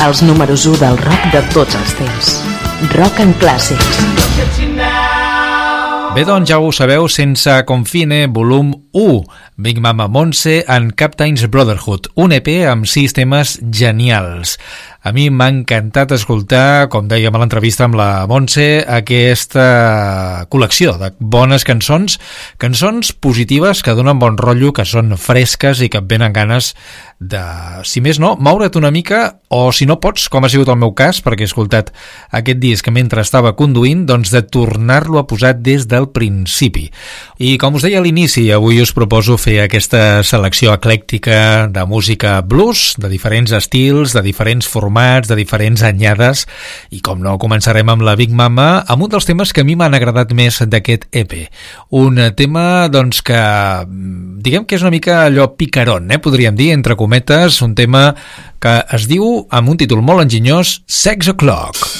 Els números 1 del rock de tots els temps. Rock and Clàssics. Bé, doncs ja ho sabeu, Sense Confine, volum 1, Big Mama Montse and Captain's Brotherhood, un EP amb 6 temes genials. A mi m'ha encantat escoltar, com dèiem a l'entrevista amb la Montse, aquesta col·lecció de bones cançons positives que donen bon rotllo, que són fresques i que et venen ganes de, si més no, moure't una mica, o si no pots, com ha sigut el meu cas, perquè he escoltat aquest disc mentre estava conduint, doncs de tornar-lo a posar des del principi. I com us deia a l'inici, avui us proposo fer aquesta selecció eclèctica de música blues, de diferents estils, de diferents formats, de diferents anyades, i com no, començarem amb la Big Mama, amb un dels temes que a mi m'han agradat més d'aquest EP. Un tema, doncs, que diguem que és una mica allò picarón, podríem dir, entre cometes, un tema que es diu, amb un títol molt enginyós, Sex O'Clock.